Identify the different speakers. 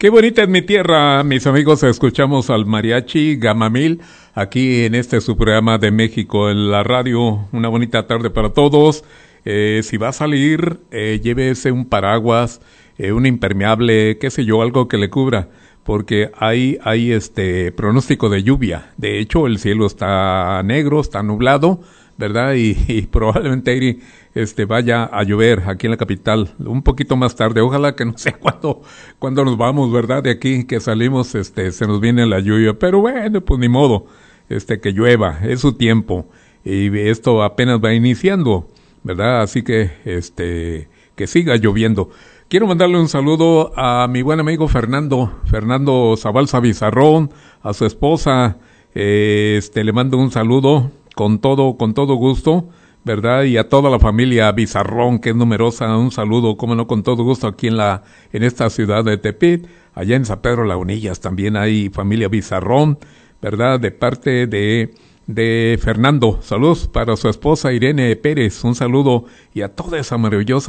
Speaker 1: Qué bonita es mi tierra, mis amigos. Escuchamos al mariachi Gamamil aquí en su programa de México en la radio. Una bonita tarde para todos. Si va a salir, llévese un paraguas, un impermeable, qué sé yo, algo que le cubra, porque hay pronóstico de lluvia. De hecho, el cielo está negro, está nublado, ¿verdad? Y probablemente vaya a llover aquí en la capital un poquito más tarde. Ojalá que no sé cuándo nos vamos, ¿verdad? De aquí que salimos, se nos viene la lluvia. Pero bueno, pues ni modo, que llueva, es su tiempo. Y esto apenas va iniciando, ¿verdad? Así que, que siga lloviendo. Quiero mandarle un saludo a mi buen amigo Fernando Zabalza Bizarrón, a su esposa, le mando un saludo con todo gusto, ¿verdad? Y a toda la familia Bizarrón, que es numerosa, un saludo, como no, con todo gusto aquí en esta ciudad de Tepit. Allá en San Pedro Lagunillas también hay familia Bizarrón, ¿verdad? De parte de Fernando. Saludos para su esposa Irene Pérez, un saludo, y a toda esa maravillosa